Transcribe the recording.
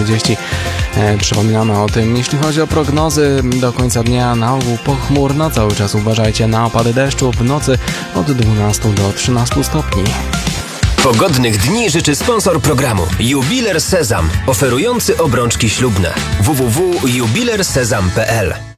7:30. Przypominamy o tym, jeśli chodzi o prognozy do końca dnia, na ogół pochmurno, cały czas uważajcie na opady deszczu, w nocy od 12 do 13 stopni. Pogodnych dni życzy sponsor programu Jubiler Sezam, oferujący obrączki ślubne. www.jubilersezam.pl